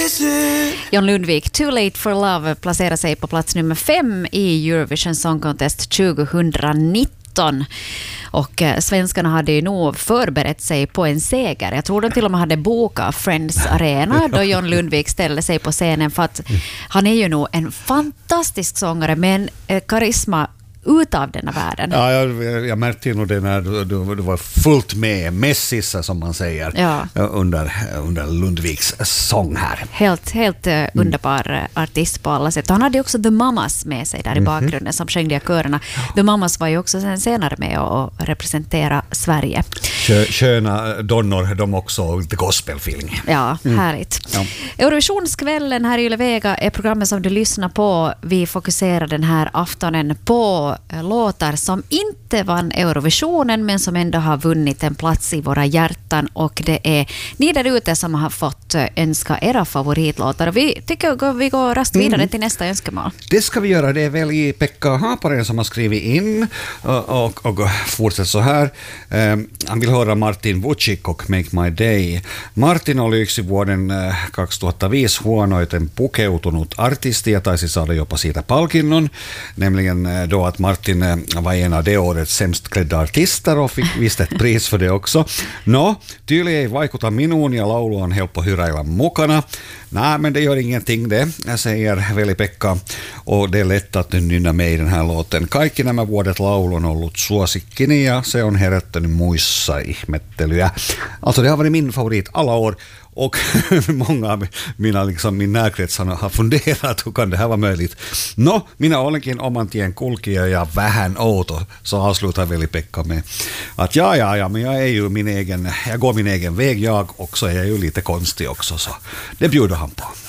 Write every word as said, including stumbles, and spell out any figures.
John Lundvik, Too Late for Love, placerar sig på plats nummer fem i Eurovision Song Contest tjugonitton. Och eh, svenskarna hade ju nog förberett sig på en seger. Jag tror de till och med hade bokat Friends Arena då John Lundvik ställde sig på scenen, för att han är ju nog en fantastisk sångare med en eh, karisma utav denna världen. Ja, jag, jag märkte nog det när du, du, du var fullt med messissa, som man säger, ja. under, under Lundviks sång här. Helt, helt uh, mm. underbar artist på alla sätt. Han hade också The Mamas med sig där i bakgrunden, mm-hmm. som sjöng de körerna. The Mamas var ju också sen senare med att representera Sverige. Kö, köna donnor, de också, lite gospelfilm. Ja, mm. härligt. Ja. Eurovisionskvällen här i Yle Vega är programmet som du lyssnar på. Vi fokuserar den här aftonen på låtar som inte vann Eurovisionen men som ändå har vunnit en plats i våra hjärtan, och det är ni där ute som har fått önska era favoritlåtar. Och vi tycker att vi går rast vidare mm. till nästa önskemål. Det ska vi göra. Det är väl i Pekka Haaparen som har skrivit in och, och, och fortsätter så här. Um, han vill höra Martin Vucik och Make My Day. Martin oli yksi vuoden kaksituhattaviisi huonoiten pukeutunut artisti ja taisi saada jopa siitä palkinnon, nämligen då att Martin var en av det årets sämst klädda artister och fick visst ett pris för det också. No, tyyli ei vaikuta minuun ja laulu on helppo hyräillä mukana. Nej, men det gör ingenting det, säger Veli-Pekka, och det är lätt att nynna med i den här låten. Kaikki nämä vuodet laulu on ollut suosikkini ja se on herättänyt muissa ihmettelyä. Alltså det har varit min favorit alla år. Och många av mina, liksom, min närkrets har funderat, hur kan det här vara möjligt? No, minä olenkin oman tien kulkija ja vähän outo, så avslutar Veli-Pekka med att ja, ja, ja, men jag är ju min egen, jag går min egen väg jag också, jag är ju lite konstig också, så det bjuder han på.